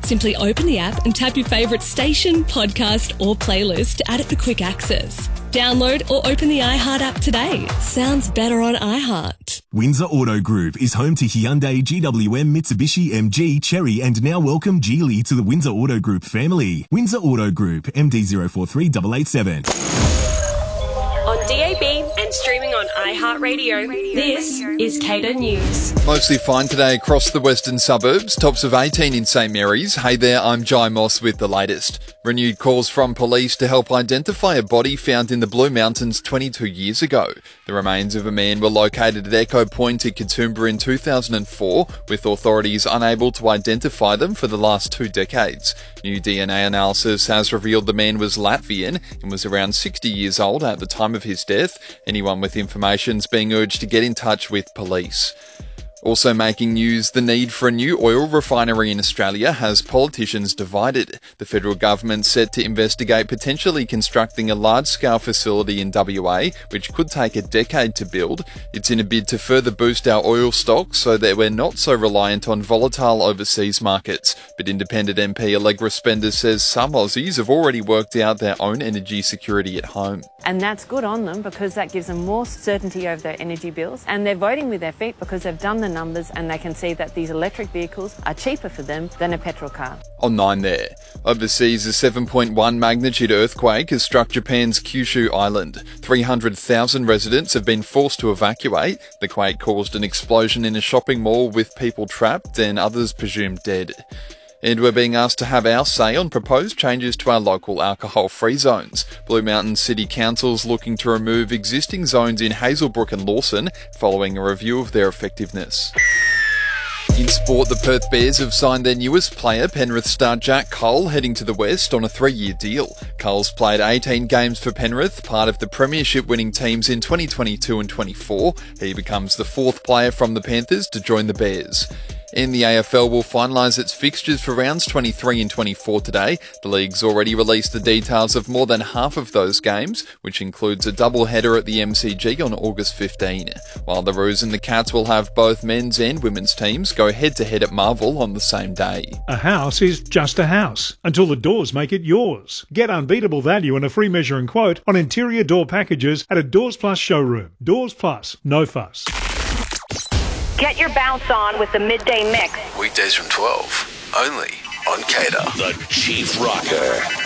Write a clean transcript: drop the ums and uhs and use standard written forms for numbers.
Simply open the app and tap your favourite station, podcast or playlist to add it for quick access. Download or open the iHeart app today. Sounds better on iHeart. Windsor Auto Group is home to Hyundai, GWM, Mitsubishi, MG, Chery and now welcome Geely to the Windsor Auto Group family. Windsor Auto Group, MD043887. On DAB and streaming on iHeartRadio, this is Cater News. Mostly fine today across the western suburbs, tops of 18 in St Mary's. Hey there, I'm Jai Moss with the latest. Renewed calls from police to help identify a body found in the Blue Mountains 22 years ago. The remains of a man were located at Echo Point in Katoomba in 2004, with authorities unable to identify them for the last 2 decades. New DNA analysis has revealed the man was Latvian and was around 60 years old at the time of his death. Anyone with information is being urged to get in touch with police. Also making news, the need for a new oil refinery in Australia has politicians divided. The federal government set to investigate potentially constructing a large-scale facility in WA, which could take a decade to build. It's in a bid to further boost our oil stocks so that we're not so reliant on volatile overseas markets. But independent MP Allegra Spender says some Aussies have already worked out their own energy security at home. And that's good on them because that gives them more certainty over their energy bills. And they're voting with their feet because they've done the numbers and they can see that these electric vehicles are cheaper for them than a petrol car. On 9 there. Overseas, a 7.1 magnitude earthquake has struck Japan's Kyushu Island. 300,000 residents have been forced to evacuate. The quake caused an explosion in a shopping mall with people trapped and others presumed dead. And we're being asked to have our say on proposed changes to our local alcohol-free zones. Blue Mountain City Council's looking to remove existing zones in Hazelbrook and Lawson following a review of their effectiveness. In sport, the Perth Bears have signed their newest player, Penrith star Jack Cole, heading to the West on a 3-year deal. Cole's played 18 games for Penrith, part of the premiership-winning teams in 2022 and 24. He becomes the 4th player from the Panthers to join the Bears. And the AFL will finalise its fixtures for rounds 23 and 24 today. The league's already released the details of more than half of those games, which includes a double-header at the MCG on August 15. While the Roos and the Cats will have both men's and women's teams go head-to-head at Marvel on the same day. A house is just a house until the doors make it yours. Get unbeatable value and a free measure and quote on interior door packages at a Doors Plus showroom. Doors Plus, no fuss. Get your bounce on with the Midday Mix. Weekdays from 12, only on Cater. The Chief Rocker.